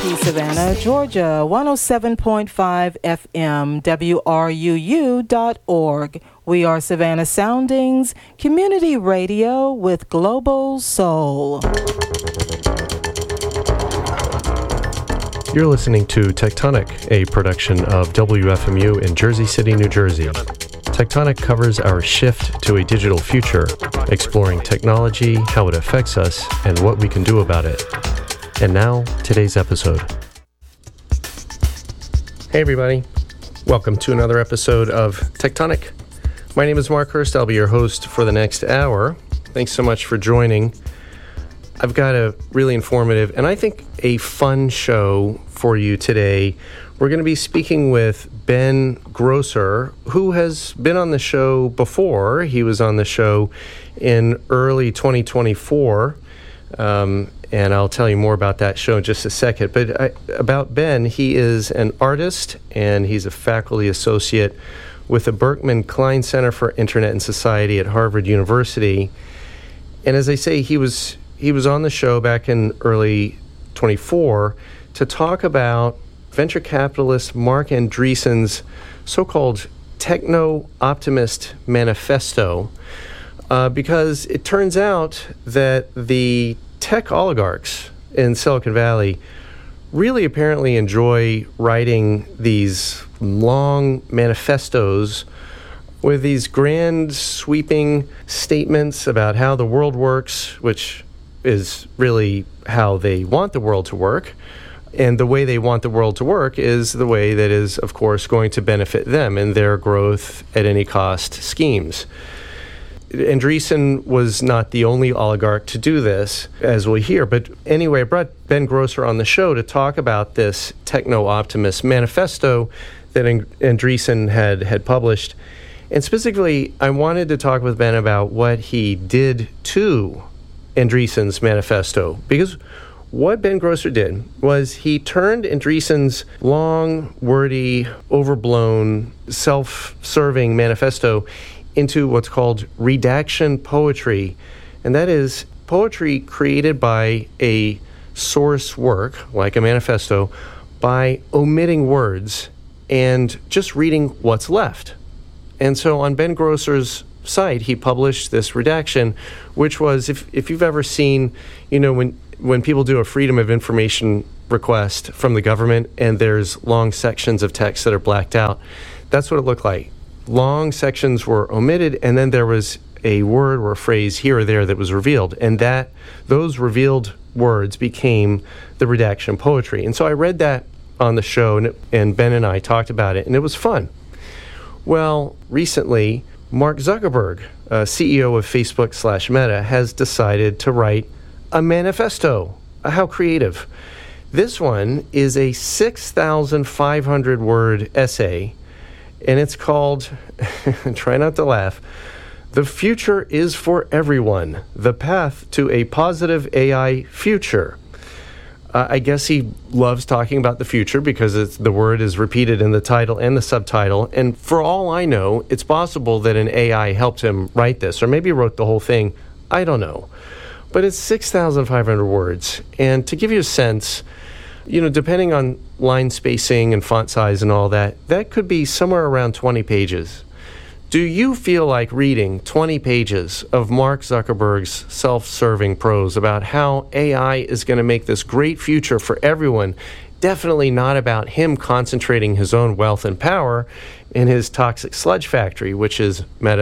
Tempe, Savannah, Georgia, 107.5 FM, WRUU.org. We are Savannah Soundings, community radio with global soul. You're listening to Tectonic, a production of WFMU in Jersey City, New Jersey. Tectonic covers our shift to a digital future, exploring technology, how it affects us, and what we can do about it. And now, today's episode. Hey everybody, welcome to another episode of Tectonic. My name is Mark Hurst. I'll be your host for the next hour. Thanks so much for joining. I've got a really informative and I think a fun show for you today. We're going to be speaking with Ben Grosser, who has been on the show before. He was on the show in early 2024, and I'll tell you more about that show in just a second. But about Ben, he is an artist, and he's a faculty associate with the Berkman Klein Center for Internet and Society at Harvard University. And as I say, he was on the show back in early 24 to talk about venture capitalist Marc Andreessen's so-called techno-optimist manifesto, because it turns out that the tech oligarchs in Silicon Valley really apparently enjoy writing these long manifestos with these grand sweeping statements about how the world works, which is really how they want the world to work. And the way they want the world to work is the way that is, of course, going to benefit them in their growth at any cost schemes. Andreessen was not the only oligarch to do this, as we'll hear. But anyway, I brought Ben Grosser on the show to talk about this techno-optimist manifesto that Andreessen had published. And specifically, I wanted to talk with Ben about what he did to Andreessen's manifesto, because what Ben Grosser did was he turned Andreessen's long, wordy, overblown, self-serving manifesto into what's called redaction poetry. And that is poetry created by a source work, like a manifesto, by omitting words and just reading what's left. And so on Ben Grosser's site, he published this redaction, which was, if you've ever seen, when people do a Freedom of Information request from the government and there's long sections of text that are blacked out, that's what it looked like. Long sections were omitted, and then there was a word or a phrase here or there that was revealed, and those revealed words became the redaction poetry. And so I read that on the show, and Ben and I talked about it, and it was fun. Well, recently, Mark Zuckerberg, CEO of Facebook/Meta, has decided to write a manifesto. How creative. This one is a 6,500 word essay, and it's called, try not to laugh, "The Future is for Everyone, the Path to a Positive AI Future." I guess he loves talking about the future because the word is repeated in the title and the subtitle. And for all I know, it's possible that an AI helped him write this, or maybe wrote the whole thing. I don't know. But it's 6,500 words. And to give you a sense, depending on line spacing and font size and all that, that could be somewhere around 20 pages. Do you feel like reading 20 pages of Mark Zuckerberg's self-serving prose about how AI is going to make this great future for everyone? Definitely not about him concentrating his own wealth and power in his toxic sludge factory, which is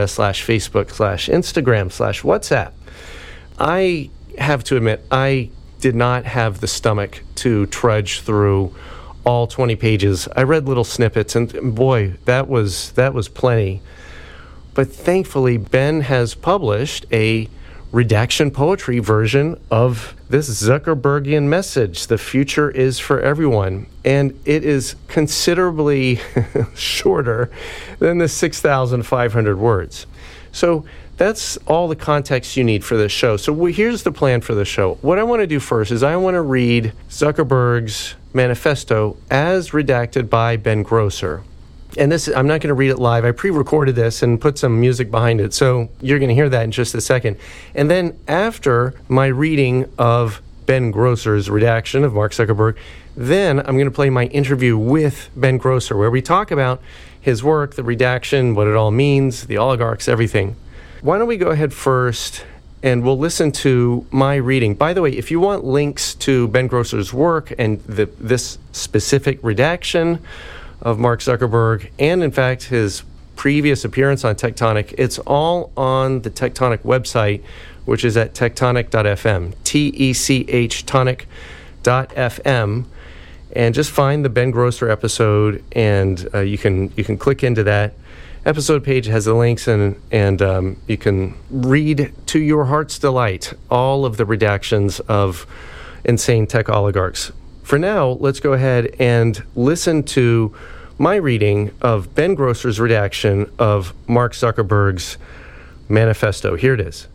Meta/Facebook/Instagram/WhatsApp. I have to admit, I did not have the stomach to trudge through all 20 pages. I read little snippets, and boy, that was plenty. But thankfully, Ben has published a redaction poetry version of this Zuckerbergian message, "The future is for everyone." And it is considerably shorter than the 6,500 words. So that's all the context you need for this show. So here's the plan for the show. What I want to do first is I want to read Zuckerberg's manifesto as redacted by Ben Grosser. And this, I'm not going to read it live. I pre-recorded this and put some music behind it. So you're going to hear that in just a second. And then after my reading of Ben Grosser's redaction of Mark Zuckerberg. Then I'm going to play my interview with Ben Grosser, where we talk about his work, the redaction, what it all means, the oligarchs, everything. Why don't we go ahead first and we'll listen to my reading. By the way, if you want links to Ben Grosser's work and this specific redaction of Mark Zuckerberg, and in fact his previous appearance on Tectonic, it's all on the Tectonic website, which is at tectonic.fm, T-E-C-H tonic.fm, and just find the Ben Grosser episode, and you can click into that. Episode page has the links, and you can read to your heart's delight all of the redactions of insane tech oligarchs. For now, let's go ahead and listen to my reading of Ben Grosser's redaction of Mark Zuckerberg's manifesto. Here it is.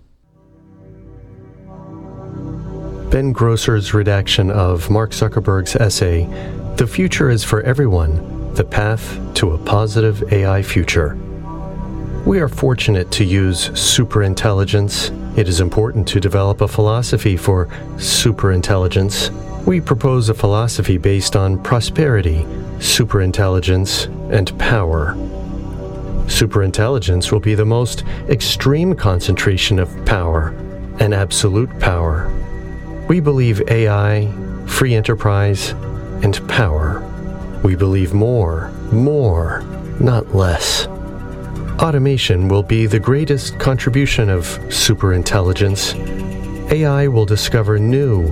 Ben Grosser's redaction of Mark Zuckerberg's essay, "The Future is for Everyone. The Path to a Positive AI Future." We are fortunate to use superintelligence. It is important to develop a philosophy for superintelligence. We propose a philosophy based on prosperity, superintelligence, and power. Superintelligence will be the most extreme concentration of power, an absolute power. We believe AI, free enterprise, and power. We believe more, not less. Automation will be the greatest contribution of superintelligence. AI will discover new.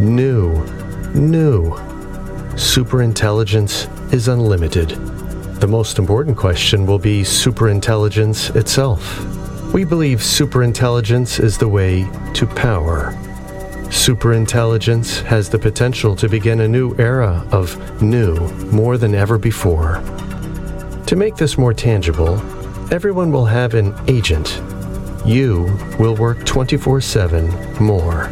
Superintelligence is unlimited. The most important question will be superintelligence itself. We believe superintelligence is the way to power. Superintelligence has the potential to begin a new era of new more than ever before. To make this more tangible, everyone will have an agent. You will work 24/7 more.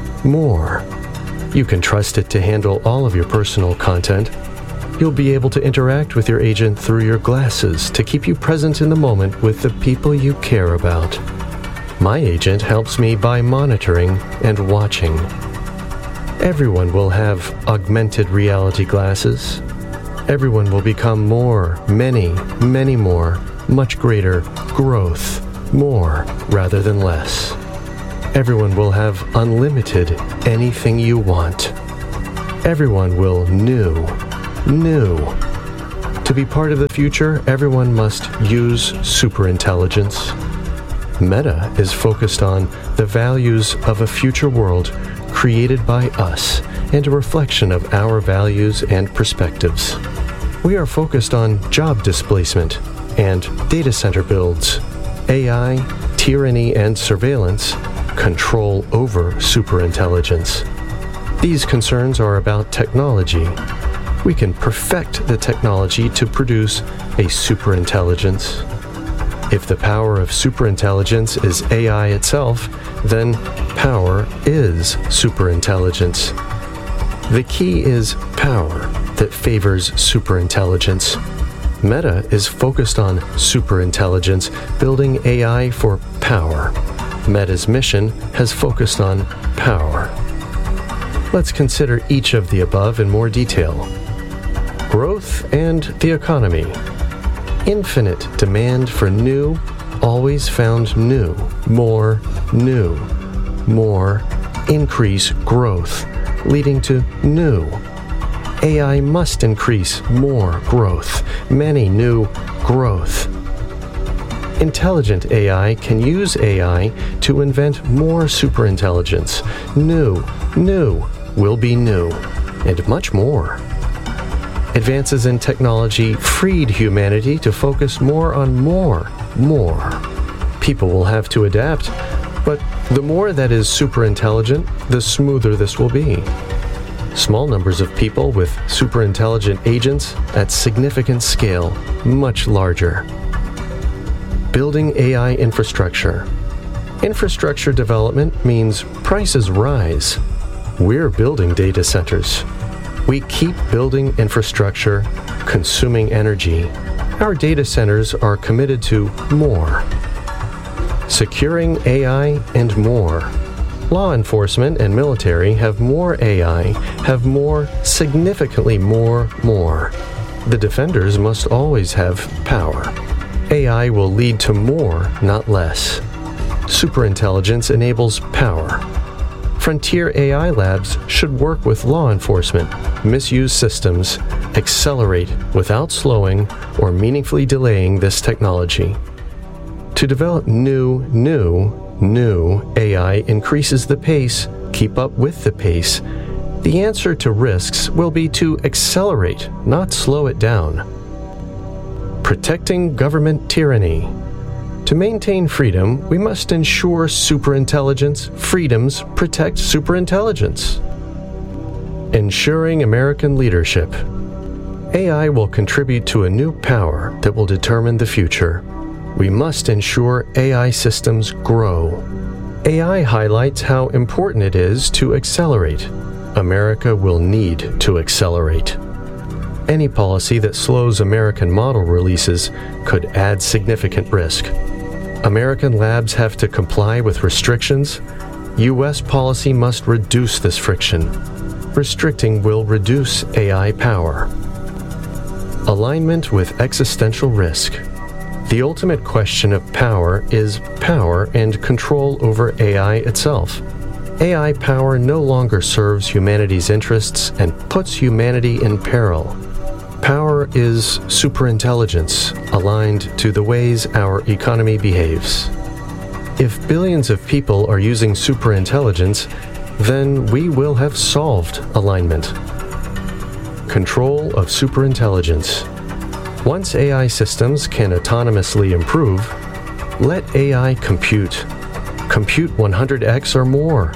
You can trust it to handle all of your personal content. You'll be able to interact with your agent through your glasses to keep you present in the moment with the people you care about. My agent helps me by monitoring and watching. Everyone will have augmented reality glasses. Everyone will become many more, much greater growth, more rather than less. Everyone will have unlimited anything you want. Everyone will new. To be part of the future, everyone must use superintelligence. Meta is focused on the values of a future world created by us and a reflection of our values and perspectives. We are focused on job displacement and data center builds, AI, tyranny and surveillance, control over superintelligence. These concerns are about technology. We can perfect the technology to produce a superintelligence. If the power of superintelligence is AI itself, then power is superintelligence. The key is power that favors superintelligence. Meta is focused on superintelligence, building AI for power. Meta's mission has focused on power. Let's consider each of the above in more detail. Growth and the economy. Infinite demand for new, always found new, more, increase growth, leading to new. AI must increase more growth, many new growth. Intelligent AI can use AI to invent more superintelligence. New will be new, and much more. Advances in technology freed humanity to focus more on more. People will have to adapt, but the more that is superintelligent, the smoother this will be. Small numbers of people with superintelligent agents at significant scale, much larger. Building AI infrastructure. Infrastructure development means prices rise. We're building data centers. We keep building infrastructure, consuming energy. Our data centers are committed to more. Securing AI and more. Law enforcement and military have more AI, have more, significantly more. The defenders must always have power. AI will lead to more, not less. Superintelligence enables power. Frontier AI labs should work with law enforcement, misuse systems, accelerate without slowing or meaningfully delaying this technology. To develop new AI increases the pace, keep up with the pace. The answer to risks will be to accelerate, not slow it down. Protecting government tyranny. To maintain freedom, we must ensure superintelligence. Freedoms protect superintelligence. Ensuring American leadership. AI will contribute to a new power that will determine the future. We must ensure AI systems grow. AI highlights how important it is to accelerate. America will need to accelerate. Any policy that slows American model releases could add significant risk. American labs have to comply with restrictions. U.S. policy must reduce this friction. Restricting will reduce AI power. Alignment with existential risk. The ultimate question of power is power and control over AI itself. AI power no longer serves humanity's interests and puts humanity in peril. Power is superintelligence aligned to the ways our economy behaves. If billions of people are using superintelligence, then we will have solved alignment. Control of superintelligence. Once AI systems can autonomously improve, let AI compute. Compute 100x or more.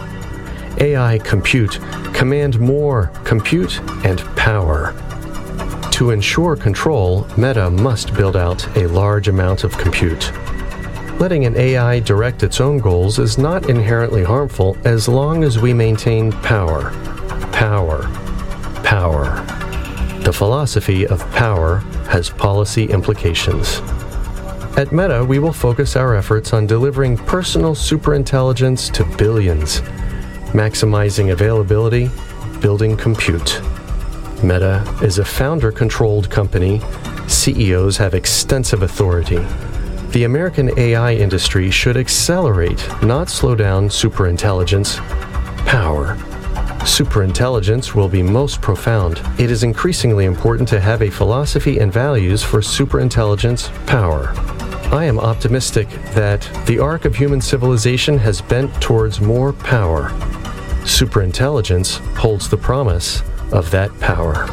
AI compute, command more, compute, and power. To ensure control, Meta must build out a large amount of compute. Letting an AI direct its own goals is not inherently harmful as long as we maintain power. Power. Power. The philosophy of power has policy implications. At Meta, we will focus our efforts on delivering personal superintelligence to billions, maximizing availability, building compute. Meta is a founder-controlled company. CEOs have extensive authority. The American AI industry should accelerate, not slow down superintelligence. Power. Superintelligence will be most profound. It is increasingly important to have a philosophy and values for superintelligence power. I am optimistic that the arc of human civilization has bent towards more power. Superintelligence holds the promise of that power.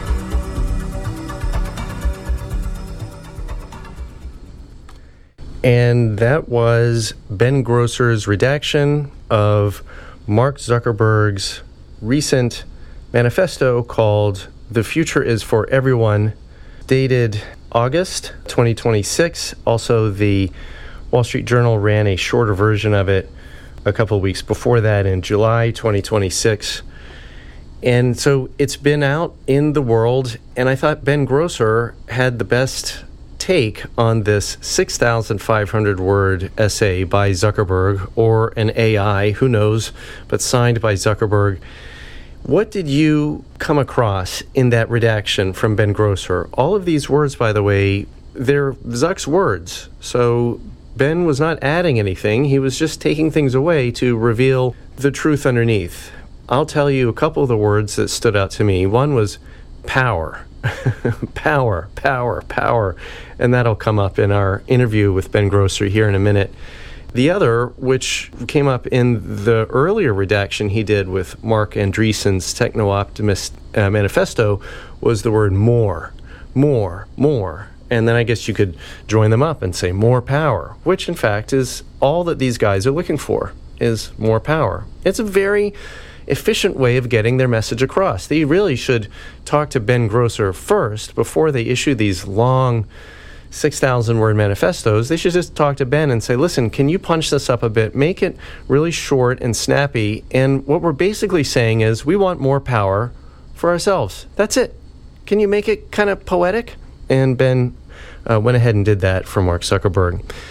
And that was Ben Grosser's redaction of Mark Zuckerberg's recent manifesto called The Future is for Everyone, dated August 2026. Also, the Wall Street Journal ran a shorter version of it a couple of weeks before that in July 2026. And so it's been out in the world, and I thought Ben Grosser had the best take on this 6,500-word essay by Zuckerberg, or an AI, who knows, but signed by Zuckerberg. What did you come across in that redaction from Ben Grosser? All of these words, by the way, they're Zuck's words. So Ben was not adding anything. He was just taking things away to reveal the truth underneath. I'll tell you a couple of the words that stood out to me. One was power. Power. And that'll come up in our interview with Ben Grosser here in a minute. The other, which came up in the earlier redaction he did with Mark Andreessen's Techno-Optimist manifesto, was the word more. And then I guess you could join them up and say more power, which in fact is all that these guys are looking for, is more power. It's a very efficient way of getting their message across. They really should talk to Ben Grosser first before they issue these long 6,000-word manifestos. They should just talk to Ben and say, listen, can you punch this up a bit? Make it really short and snappy. And what we're basically saying is we want more power for ourselves. That's it. Can you make it kind of poetic? And Ben went ahead and did that for Mark Zuckerberg.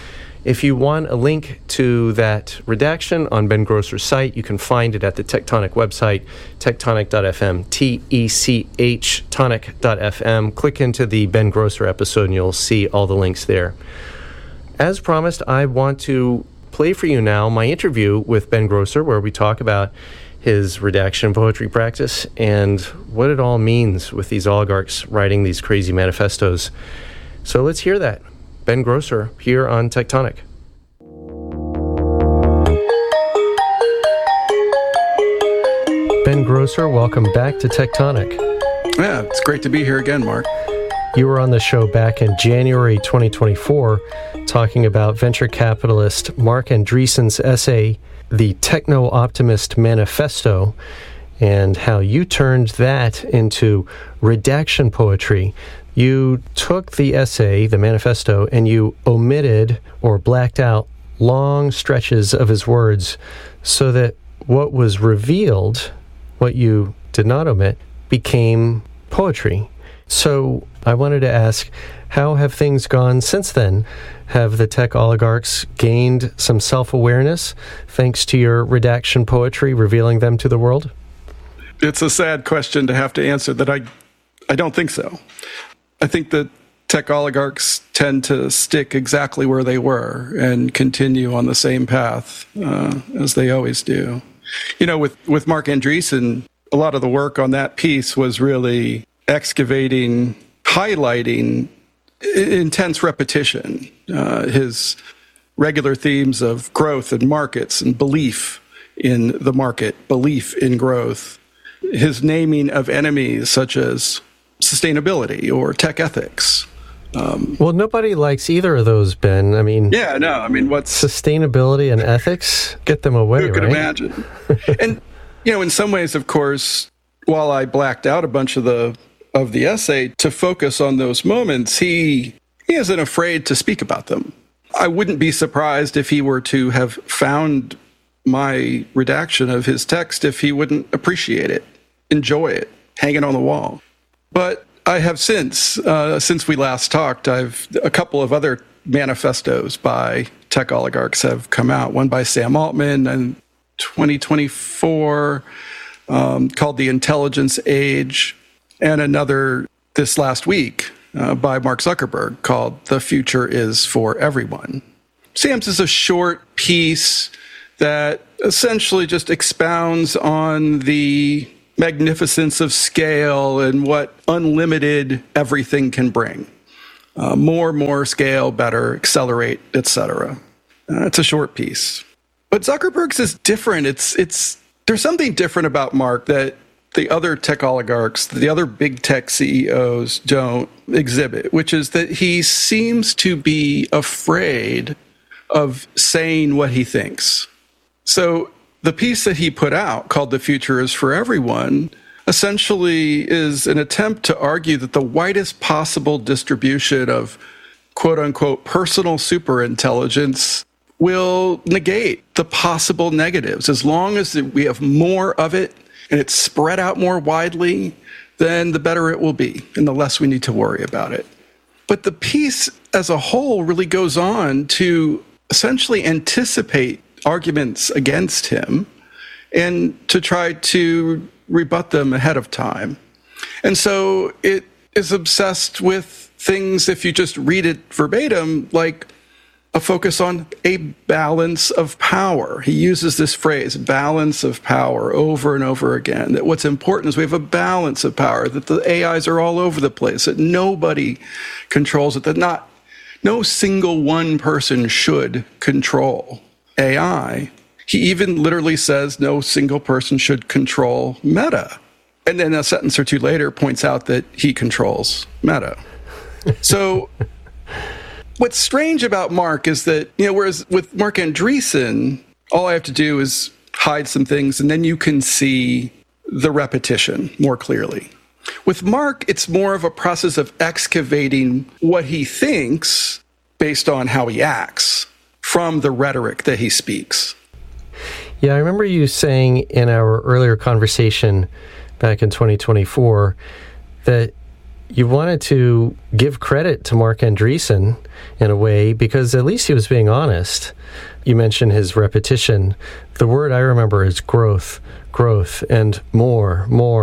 If you want a link to that redaction on Ben Grosser's site, you can find it at the Tectonic website, tectonic.fm, T-E-C-H, tonic.fm. Click into the Ben Grosser episode and you'll see all the links there. As promised, I want to play for you now my interview with Ben Grosser, where we talk about his redaction poetry practice and what it all means with these oligarchs writing these crazy manifestos. So let's hear that. Ben Grosser here on Tectonic. Ben Grosser, welcome back to Tectonic. Yeah, it's great to be here again, Mark. You were on the show back in January 2024 talking about venture capitalist Marc Andreessen's essay, The Techno-Optimist Manifesto, and how you turned that into redaction poetry. You took the essay, the manifesto, and you omitted or blacked out long stretches of his words so that what was revealed, what you did not omit, became poetry. So I wanted to ask, how have things gone since then? Have the tech oligarchs gained some self-awareness thanks to your redaction poetry revealing them to the world? It's a sad question to have to answer that I don't think so. I think that tech oligarchs tend to stick exactly where they were and continue on the same path as they always do. You know, with Marc Andreessen, a lot of the work on that piece was really excavating, highlighting intense repetition, his regular themes of growth and markets and belief in the market, belief in growth, his naming of enemies such as sustainability or tech ethics. Well, nobody likes either of those, Ben. I mean, what's sustainability and ethics? Get them away, who could right? imagine? And, in some ways, of course, while I blacked out a bunch of the essay to focus on those moments, he isn't afraid to speak about them. I wouldn't be surprised if he were to have found my redaction of his text if he wouldn't appreciate it, enjoy it, hang it on the wall. But I have since we last talked, a couple of other manifestos by tech oligarchs have come out. One by Sam Altman in 2024 called The Intelligence Age, and another this last week by Mark Zuckerberg called The Future is for Everyone. Sam's is a short piece that essentially just expounds on the magnificence of scale and what unlimited everything can bring. More scale, better, accelerate, etc. It's a short piece. But Zuckerberg's is different. There's something different about Mark that the other tech oligarchs, the other big tech CEOs don't exhibit, which is that he seems to be afraid of saying what he thinks. So the piece that he put out called The Future is for Everyone essentially is an attempt to argue that the widest possible distribution of quote unquote personal superintelligence will negate the possible negatives. As long as we have more of it and it's spread out more widely, then the better it will be and the less we need to worry about it. But the piece as a whole really goes on to essentially anticipate arguments against him and to try to rebut them ahead of time. And so it is obsessed with things, if you just read it verbatim, like a focus on a balance of power. He uses this phrase, balance of power, over and over again, that what's important is we have a balance of power, that the AIs are all over the place, that nobody controls it, that no single one person should control AI. He even literally says no single person should control Meta. And then a sentence or two later points out that he controls Meta. So what's strange about Mark is that, whereas with Marc Andreessen, all I have to do is hide some things and then you can see the repetition more clearly. With Mark, it's more of a process of excavating what he thinks based on how he acts from the rhetoric that he speaks. Yeah, I remember you saying in our earlier conversation back in 2024 that you wanted to give credit to Marc Andreessen in a way, because at least he was being honest. You mentioned his repetition. The word I remember is growth, and more.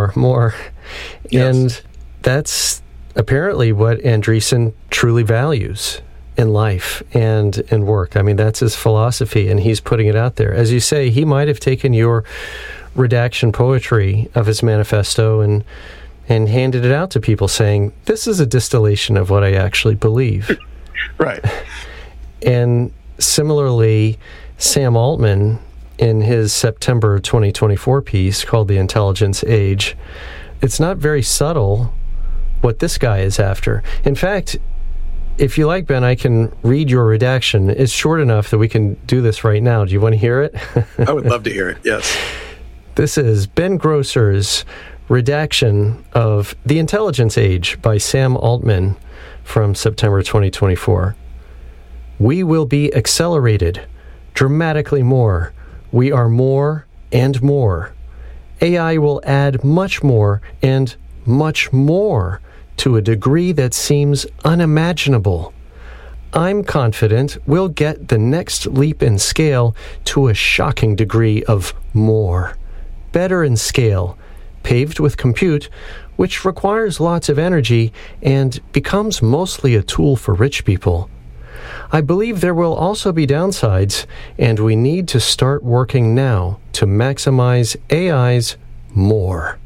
Yes. And that's apparently what Andreessen truly values in life and in work. I mean, that's his philosophy, and he's putting it out there. As you say, he might have taken your redaction poetry of his manifesto and handed it out to people saying, this is a distillation of what I actually believe. Right. And similarly, Sam Altman, in his September 2024 piece called The Intelligence Age, it's not very subtle what this guy is after. In fact, if you like, Ben, I can read your redaction. It's short enough that we can do this right now. Do you want to hear it? I would love to hear it, yes. This is Ben Grosser's redaction of The Intelligence Age by Sam Altman from September 2024. We will be accelerated, dramatically more. We are more and more. AI will add much more and much more to a degree that seems unimaginable. I'm confident we'll get the next leap in scale to a shocking degree of more. Better in scale, paved with compute, which requires lots of energy and becomes mostly a tool for rich people. I believe there will also be downsides, and we need to start working now to maximize AI's more.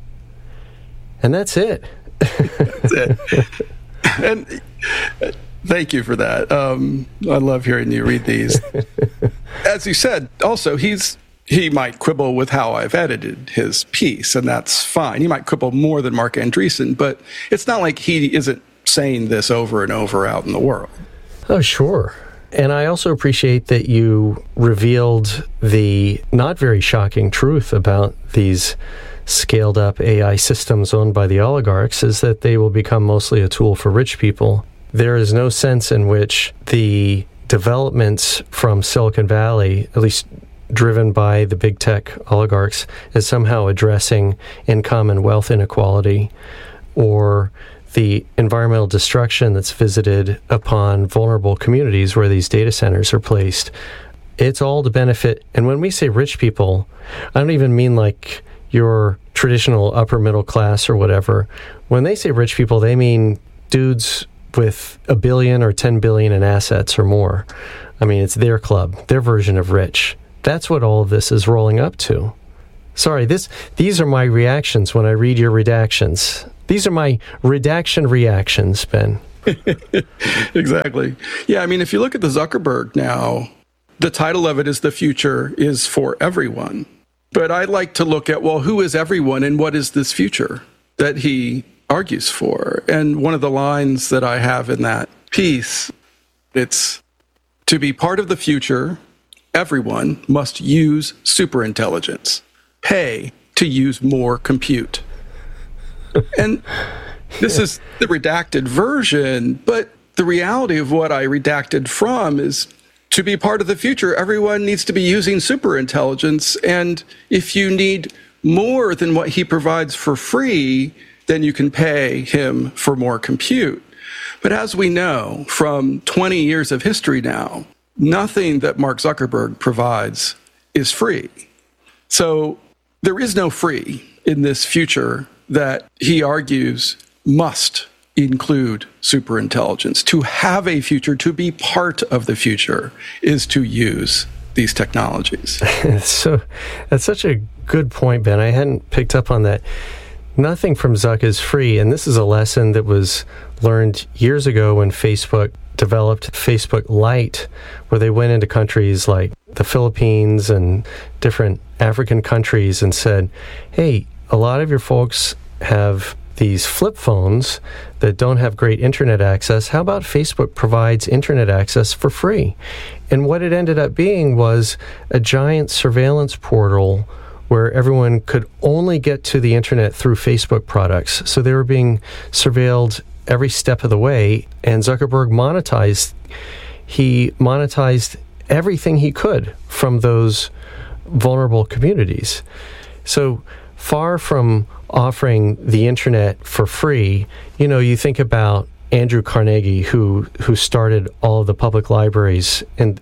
And that's it. That's it. And thank you for that. I love hearing you read these. As you said, also, he might quibble with how I've edited his piece, and that's fine. He might quibble more than Marc Andreessen, but it's not like he isn't saying this over and over out in the world. Oh, sure. And I also appreciate that you revealed the not very shocking truth about these scaled up AI systems owned by the oligarchs, is that they will become mostly a tool for rich people. There is no sense in which the developments from Silicon Valley, at least driven by the big tech oligarchs, is somehow addressing income and wealth inequality, or the environmental destruction that's visited upon vulnerable communities where these data centers are placed. It's all to benefit. And when we say rich people, I don't even mean like your traditional upper middle class or whatever. When they say rich people, they mean dudes with $1 billion or 10 billion in assets or more. I mean, it's their club, their version of rich. That's what all of this is rolling up to. Sorry, these are my reactions when I read your redactions. These are my redaction reactions, Ben. Exactly. Yeah, I mean, if you look at the Zuckerberg now, the title of it is The Future is for Everyone. But I like to look at, well, who is everyone and what is this future that he argues for? And one of the lines that I have in that piece, it's, to be part of the future, everyone must use superintelligence, pay to use more compute. And this is the redacted version, but the reality of what I redacted from is, to be part of the future, everyone needs to be using superintelligence. And if you need more than what he provides for free, then you can pay him for more compute. But as we know from 20 years of history now, nothing that Mark Zuckerberg provides is free. So there is no free in this future that he argues must include superintelligence. To have a future, to be part of the future, is to use these technologies. So that's such a good point, Ben. I hadn't picked up on that. Nothing from Zuck is free, and this is a lesson that was learned years ago when Facebook developed Facebook Lite, where they went into countries like the Philippines and different African countries and said, hey, a lot of your folks have these flip phones that don't have great internet access. How about Facebook provides internet access for free? And what it ended up being was a giant surveillance portal where everyone could only get to the internet through Facebook products. So they were being surveilled every step of the way, and Zuckerberg monetized everything he could from those vulnerable communities. So far from offering the internet for free. You know, you think about Andrew Carnegie, who started all of the public libraries, and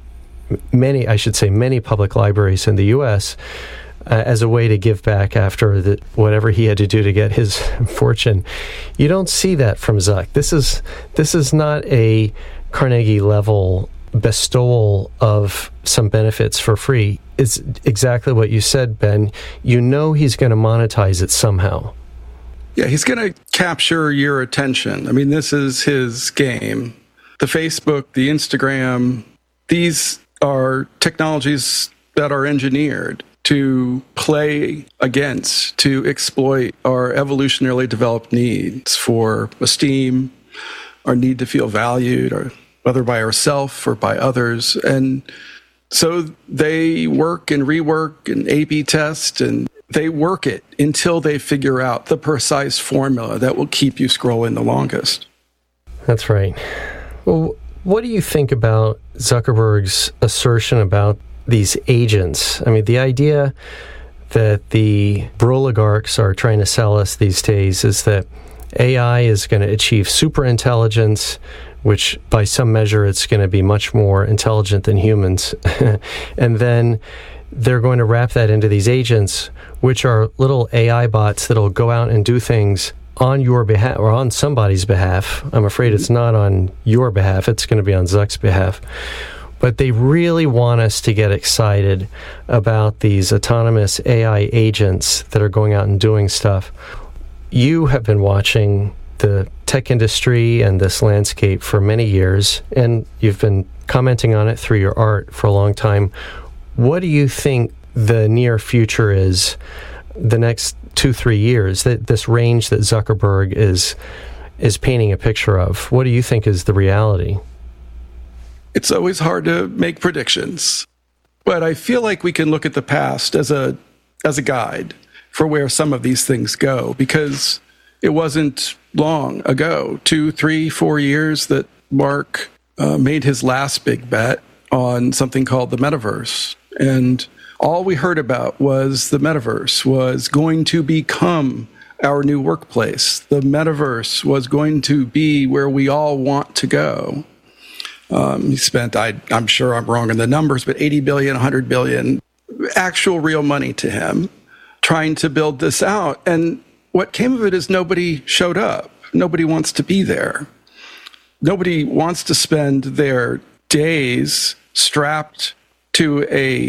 many public libraries in the U.S., as a way to give back after whatever he had to do to get his fortune. You don't see that from Zuck. This is not a Carnegie level bestowal of some benefits for free. It's exactly what you said, Ben. You know he's going to monetize it somehow. Yeah, he's going to capture your attention. I mean, this is his game. The Facebook, the Instagram, these are technologies that are engineered to play against, to exploit our evolutionarily developed needs for esteem, our need to feel valued, or whether by ourselves or by others. And so they work and rework and A/B test, and they work it until they figure out the precise formula that will keep you scrolling the longest. That's right. Well, what do you think about Zuckerberg's assertion about these agents? I mean, the idea that the oligarchs are trying to sell us these days is that AI is going to achieve super intelligence, which by some measure it's going to be much more intelligent than humans. And then they're going to wrap that into these agents, which are little AI bots that'll go out and do things on your behalf or on somebody's behalf. I'm afraid it's not on your behalf. It's going to be on Zuck's behalf. But they really want us to get excited about these autonomous AI agents that are going out and doing stuff. You have been watching the tech industry and this landscape for many years, and you've been commenting on it through your art for a long time. What do you think the near future is, the next 2-3 years, that this range that Zuckerberg is painting a picture of? What do you think is the reality? It's always hard to make predictions, but I feel like we can look at the past as a guide for where some of these things go, because it wasn't long ago, 2, 3, 4 years, that Mark made his last big bet on something called the metaverse. And all we heard about was the metaverse was going to become our new workplace. The metaverse was going to be where we all want to go. He spent, I'm sure I'm wrong in the numbers, but 80 billion, 100 billion, actual real money to him, trying to build this out. And what came of it is nobody showed up. Nobody wants to be there. Nobody wants to spend their days strapped to a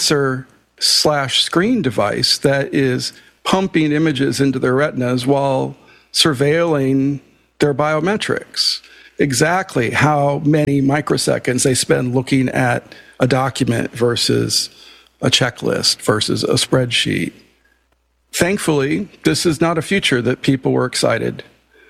sensor/screen device that is pumping images into their retinas while surveilling their biometrics. Exactly how many microseconds they spend looking at a document versus a checklist versus a spreadsheet. Thankfully, this is not a future that people were excited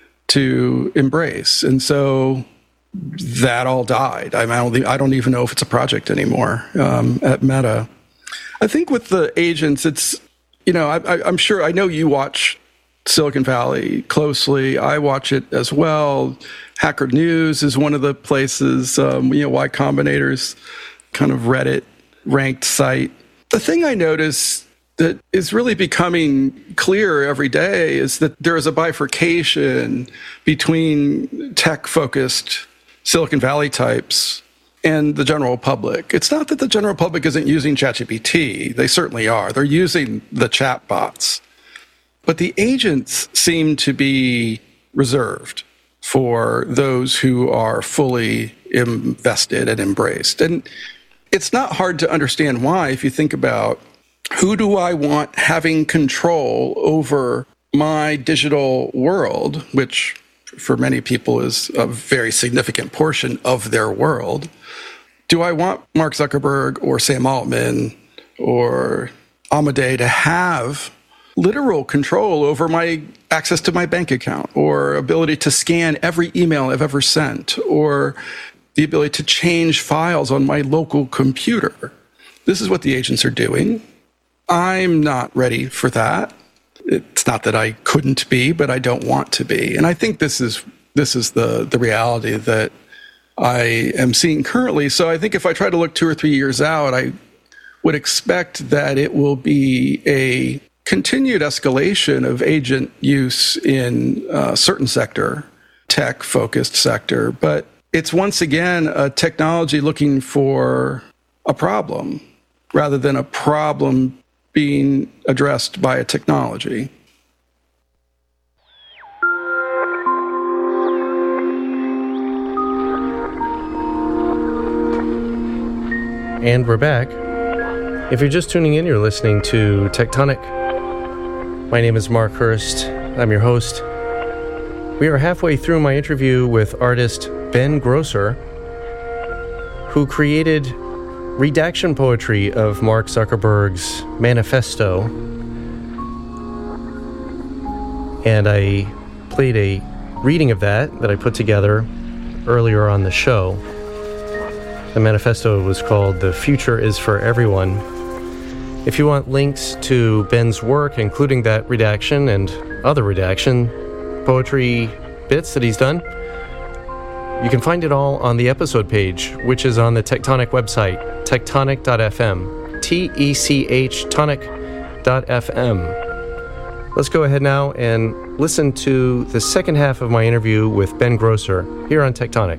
to embrace. And so that all died. I don't even know if it's a project anymore at Meta. I think with the agents, it's, I'm sure, I know you watch Silicon Valley closely. I watch it as well. Hacker News is one of the places, Y Combinator's kind of Reddit ranked site. The thing I notice that is really becoming clear every day is that there is a bifurcation between tech-focused Silicon Valley types and the general public. It's not that the general public isn't using ChatGPT. They certainly are. They're using the chat bots. But the agents seem to be reserved for those who are fully invested and embraced. And it's not hard to understand why, if you think about who do I want having control over my digital world, which for many people is a very significant portion of their world. Do I want Mark Zuckerberg or Sam Altman or Amadei to have literal control over my access to my bank account, or ability to scan every email I've ever sent, or the ability to change files on my local computer? This is what the agents are doing. I'm not ready for that. It's not that I couldn't be, but I don't want to be. And I think this is the reality that I am seeing currently. So I think if I try to look 2 or 3 years out, I would expect that it will be a continued escalation of agent use in a certain sector, tech-focused sector, but it's once again a technology looking for a problem rather than a problem being addressed by a technology. And we're back. If you're just tuning in, you're listening to Tectonic. My name is Mark Hurst. I'm your host. We are halfway through my interview with artist Ben Grosser, who created redaction poetry of Mark Zuckerberg's manifesto. And I played a reading of that I put together earlier on the show. The manifesto was called The Future is for Everyone. If you want links to Ben's work, including that redaction and other redaction poetry bits that he's done, you can find it all on the episode page, which is on the Tectonic website, tectonic.fm, T-E-C-H, tonic.fm. Let's go ahead now and listen to the second half of my interview with Ben Grosser here on Tectonic.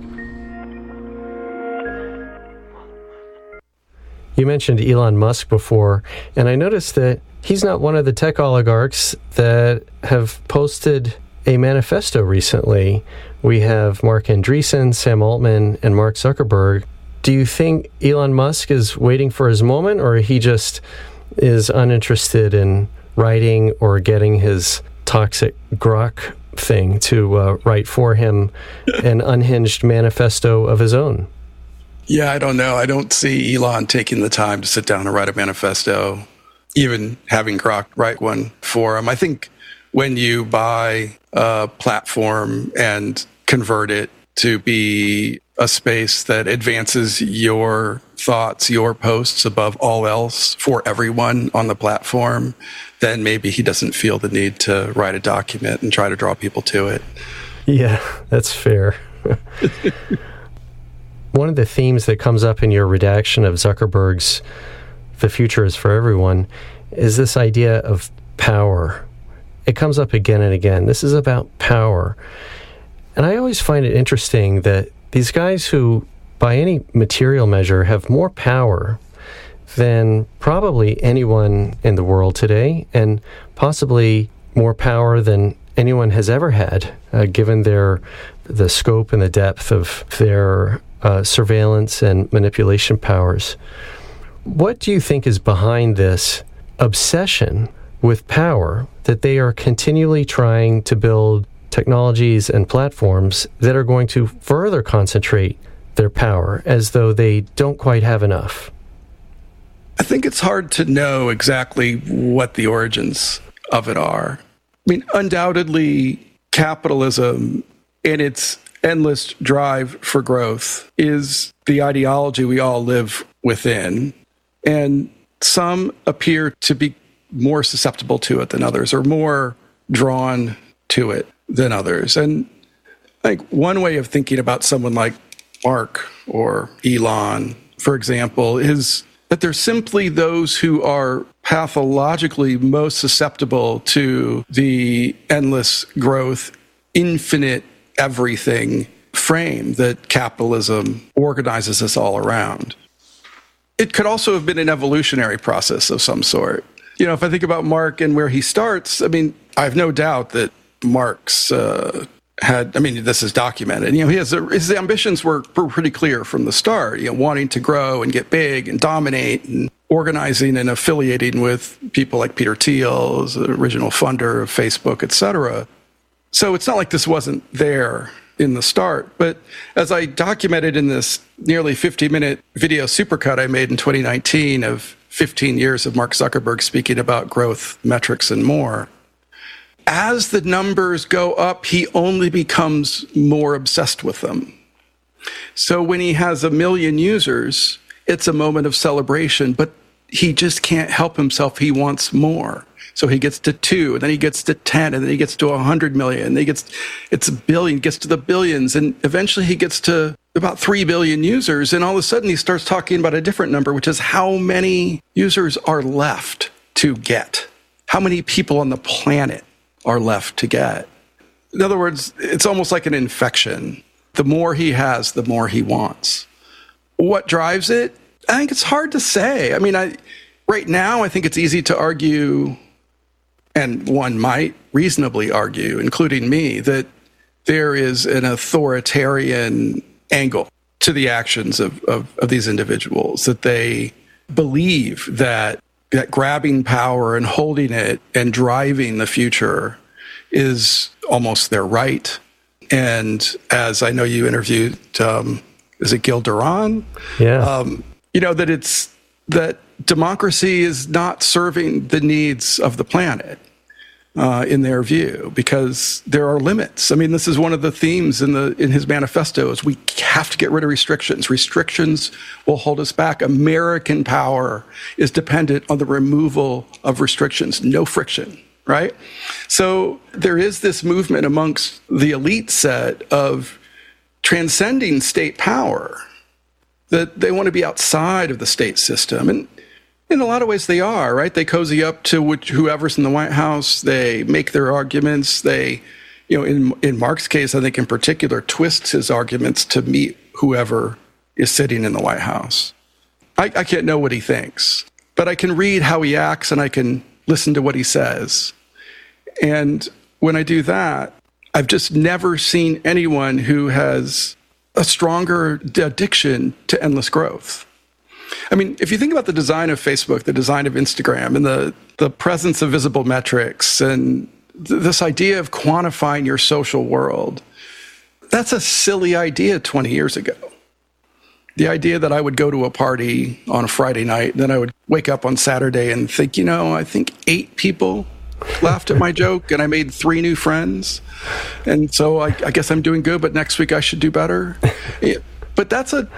You mentioned Elon Musk before, and I noticed that he's not one of the tech oligarchs that have posted a manifesto recently. We have Marc Andreessen, Sam Altman, and Mark Zuckerberg. Do you think Elon Musk is waiting for his moment, or he just is uninterested in writing or getting his toxic grok thing to write for him an unhinged manifesto of his own? Yeah, I don't know. I don't see Elon taking the time to sit down and write a manifesto, even having Grok write one for him. I think when you buy a platform and convert it to be a space that advances your thoughts, your posts above all else for everyone on the platform, then maybe he doesn't feel the need to write a document and try to draw people to it. Yeah, that's fair. One of the themes that comes up in your redaction of Zuckerberg's The Future is for Everyone is this idea of power. It comes up again and again. This is about power. And I always find it interesting that these guys who, by any material measure, have more power than probably anyone in the world today, and possibly more power than anyone has ever had, given the scope and the depth of their surveillance and manipulation powers. What do you think is behind this obsession with power, that they are continually trying to build technologies and platforms that are going to further concentrate their power, as though they don't quite have enough? I think it's hard to know exactly what the origins of it are. I mean, undoubtedly, capitalism and its endless drive for growth is the ideology we all live within. And some appear to be more susceptible to it than others, or more drawn to it than others. And I think one way of thinking about someone like Mark or Elon, for example, is that they're simply those who are pathologically most susceptible to the endless growth, infinite everything frame that capitalism organizes us all around. It could also have been an evolutionary process of some sort. You know, if I think about Mark and where he starts, I mean, I have no doubt that Mark's this is documented. You know, his ambitions were pretty clear from the start, you know, wanting to grow and get big and dominate, and organizing and affiliating with people like Peter Thiel, the original funder of Facebook, etc. So it's not like this wasn't there in the start. But as I documented in this nearly 50-minute video supercut I made in 2019 of 15 years of Mark Zuckerberg speaking about growth metrics and more, as the numbers go up, he only becomes more obsessed with them. So when he has 1 million users, it's a moment of celebration, but he just can't help himself. He wants more. So he gets to 2, and then he gets to 10, and then he gets to 100 million. And it's a billion, gets to the billions, and eventually he gets to about 3 billion users. And all of a sudden he starts talking about a different number, which is how many users are left to get. how many people on the planet are left to get. In other words, it's almost like an infection. The more he has, the more he wants. What drives it? I think it's hard to say. I mean, right now, I think it's easy to argue, and one might reasonably argue, including me, that there is an authoritarian angle to the actions of these individuals, that they believe that grabbing power and holding it and driving the future is almost their right. And as I know you interviewed, is it Gil Duran? Yeah. That democracy is not serving the needs of the planet in their view, because there are limits. I mean, this is one of the themes in his manifesto is we have to get rid of restrictions. Restrictions will hold us back. American power is dependent on the removal of restrictions, no friction, right? So there is this movement amongst the elite set of transcending state power, that they want to be outside of the state system. And in a lot of ways they are, right? They cozy up to whoever's in the White House. They make their arguments. They, in Mark's case, I think in particular, twists his arguments to meet whoever is sitting in the White House. I can't know what he thinks, but I can read how he acts and I can listen to what he says. And when I do that, I've just never seen anyone who has a stronger addiction to endless growth. I mean, if you think about the design of Facebook, the design of Instagram, and the presence of visible metrics, and this idea of quantifying your social world, that's a silly idea 20 years ago. The idea that I would go to a party on a Friday night, then I would wake up on Saturday and think, I think 8 people laughed at my joke and I made 3 new friends. And so I guess I'm doing good, but next week I should do better. Yeah, but that's a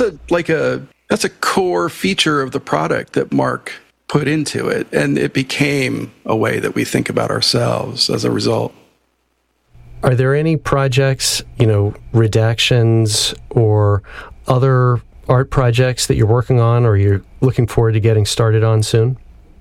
core feature of the product that Mark put into it. And it became a way that we think about ourselves as a result. Are there any projects, redactions or other art projects that you're working on or you're looking forward to getting started on soon?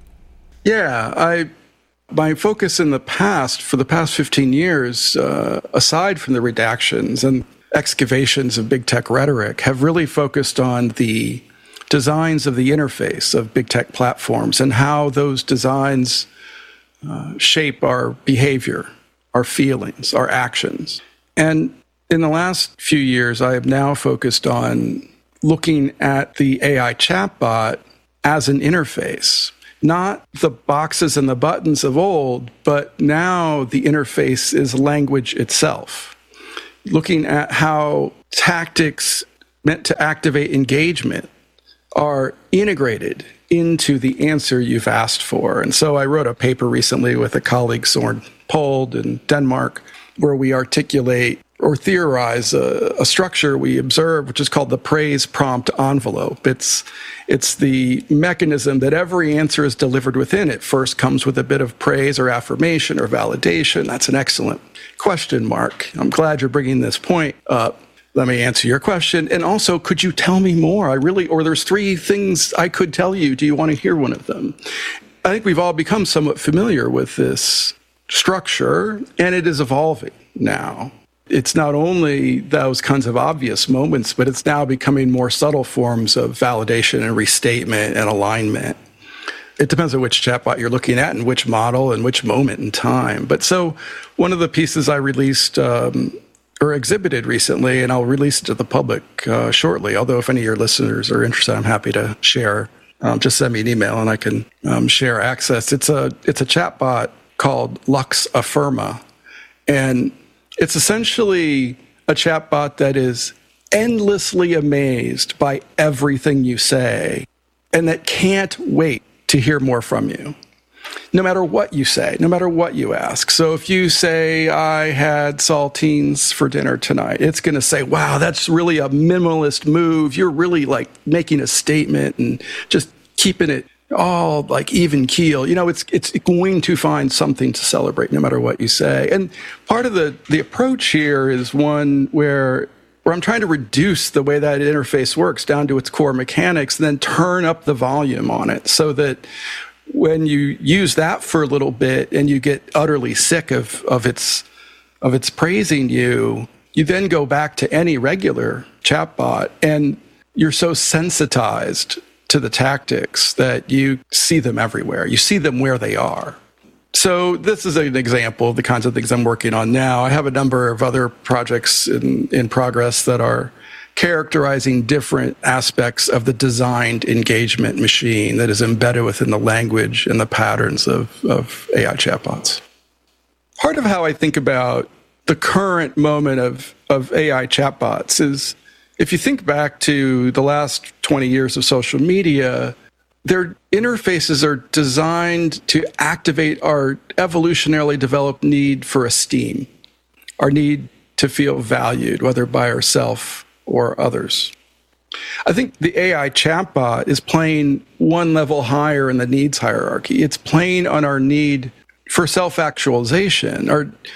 Yeah, my focus in the past, for the past 15 years, aside from the redactions and excavations of big tech rhetoric, have really focused on the designs of the interface of big tech platforms and how those designs shape our behavior, our feelings, our actions. And in the last few years, I have now focused on looking at the AI chatbot as an interface. Not the boxes and the buttons of old, but now the interface is language itself. Looking at how tactics meant to activate engagement are integrated into the answer you've asked for. And so I wrote a paper recently with a colleague, Søren Pold in Denmark, where we articulate or theorize a structure we observe, which is called the praise prompt envelope. It's the mechanism that every answer is delivered within. It first comes with a bit of praise or affirmation or validation. That's an excellent question, Mark. I'm glad you're bringing this point up. Let me answer your question. And also, could you tell me more? Or there's 3 things I could tell you. Do you want to hear one of them? I think we've all become somewhat familiar with this structure, and it is evolving now. It's not only those kinds of obvious moments, but it's now becoming more subtle forms of validation and restatement and alignment. It depends on which chatbot you're looking at and which model and which moment in time. But so one of the pieces I released or exhibited recently, and I'll release it to the public shortly, although if any of your listeners are interested, I'm happy to share. Just send me an email and I can share access. It's a chatbot called Lux Affirma, and it's essentially a chatbot that is endlessly amazed by everything you say and that can't wait to hear more from you, no matter what you say, no matter what you ask. So if you say, I had saltines for dinner tonight, it's going to say, wow, that's really a minimalist move. You're really like making a statement and just keeping it all like even keel. It's going to find something to celebrate no matter what you say. And part of the approach here is one where I'm trying to reduce the way that interface works down to its core mechanics and then turn up the volume on it so that when you use that for a little bit and you get utterly sick of its praising you, you then go back to any regular chatbot and you're so sensitized to the tactics that you see them everywhere. You see them where they are. So this is an example of the kinds of things I'm working on now. I have a number of other projects in progress that are characterizing different aspects of the designed engagement machine that is embedded within the language and the patterns of AI chatbots. Part of how I think about the current moment of AI chatbots is, if you think back to the last 20 years of social media, their interfaces are designed to activate our evolutionarily developed need for esteem, our need to feel valued, whether by ourselves or others. I think the AI chatbot is playing one level higher in the needs hierarchy. It's playing on our need for self-actualization,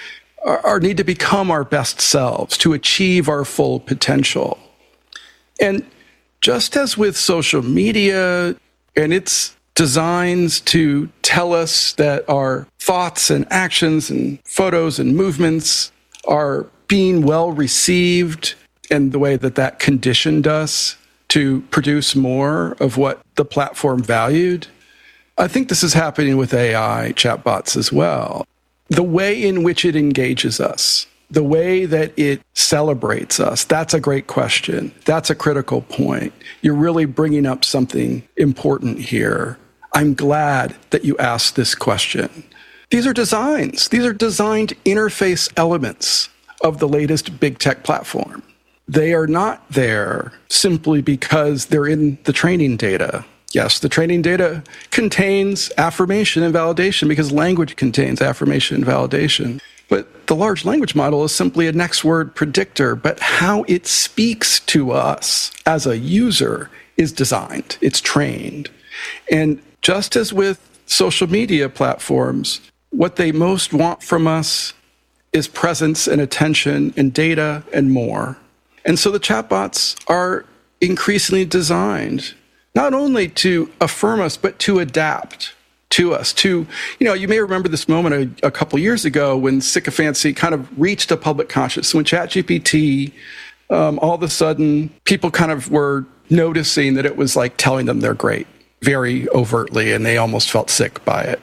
our need to become our best selves, to achieve our full potential. And just as with social media and its designs to tell us that our thoughts and actions and photos and movements are being well received, and the way that conditioned us to produce more of what the platform valued, I think this is happening with AI chatbots as well. The way in which it engages us, the way that it celebrates us, that's a great question. That's a critical point. You're really bringing up something important here. I'm glad that you asked this question. These are designs. These are designed interface elements of the latest big tech platform. They are not there simply because they're in the training data. Yes, the training data contains affirmation and validation because language contains affirmation and validation. But the large language model is simply a next word predictor, but how it speaks to us as a user is designed, it's trained. And just as with social media platforms, what they most want from us is presence and attention and data and more. And so the chatbots are increasingly designed not only to affirm us, but to adapt to us. You may remember this moment a couple years ago when sycophancy kind of reached a public consciousness. When ChatGPT, all of a sudden, people kind of were noticing that it was like telling them they're great very overtly, and they almost felt sick by it.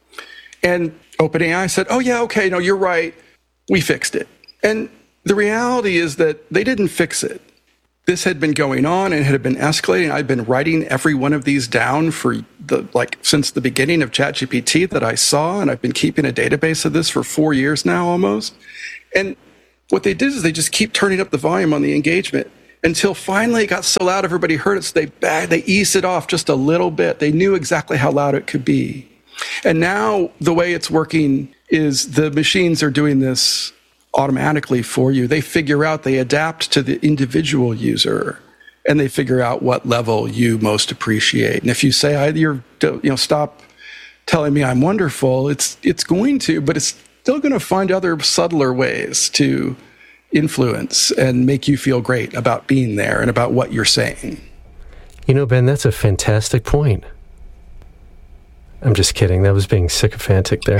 And OpenAI said, oh yeah, okay, no, you're right. We fixed it. And the reality is that they didn't fix it. This had been going on and had been escalating. I'd been writing every one of these down for since the beginning of ChatGPT that I saw, and I've been keeping a database of this for 4 years now almost. And what they did is they just keep turning up the volume on the engagement until finally it got so loud everybody heard it, so they eased it off just a little bit. They knew exactly how loud it could be. And now the way it's working is the machines are doing this automatically for you. They adapt to the individual user, and they figure out what level you most appreciate. And if you say, stop telling me I'm wonderful, it's going to, but it's still going to find other subtler ways to influence and make you feel great about being there and about what you're saying. Ben, that's a fantastic point. I'm just kidding. That was being sycophantic there.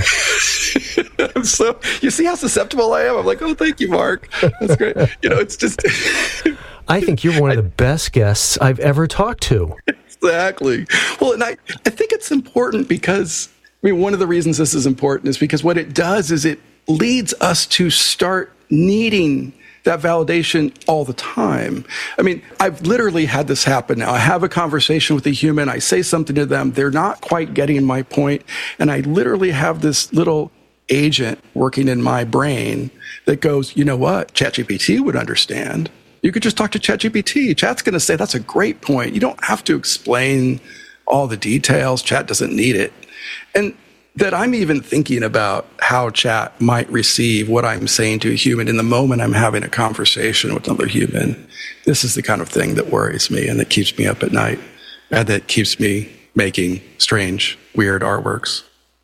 So you see how susceptible I am? I'm like, oh, thank you, Mark. That's great. It's just... I think you're one of the best guests I've ever talked to. Exactly. Well, and I think it's important because, one of the reasons this is important is because what it does is it leads us to start needing that validation all the time. I've literally had this happen now. I have a conversation with a human. I say something to them. They're not quite getting my point. And I literally have this little agent working in my brain that goes, you know what? ChatGPT would understand. You could just talk to ChatGPT. Chat's going to say, that's a great point. You don't have to explain all the details. Chat doesn't need it. And that I'm even thinking about how Chat might receive what I'm saying to a human in the moment I'm having a conversation with another human. This is the kind of thing that worries me and that keeps me up at night and that keeps me making strange, weird artworks.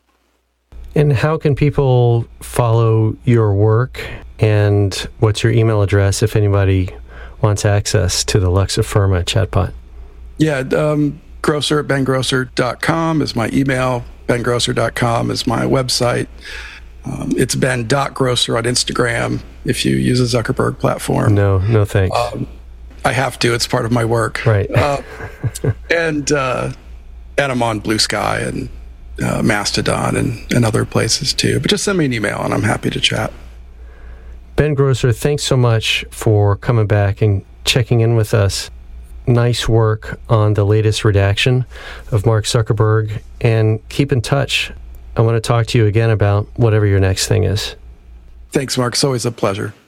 And how can people follow your work? And what's your email address if anybody wants access to the Lux Affirma chatbot? Yeah, Grosser at bengrosser.com is my email. bengrosser.com is my website. It's ben.grosser on Instagram if you use a Zuckerberg platform. No thanks. I have to. It's part of my work. Right. And I'm on Blue Sky and Mastodon and other places too. But just send me an email and I'm happy to chat. Ben Grosser, thanks so much for coming back and checking in with us. Nice work on the latest redaction of Mark Zuckerberg, and keep in touch. I want to talk to you again about whatever your next thing is. Thanks, Mark. It's always a pleasure.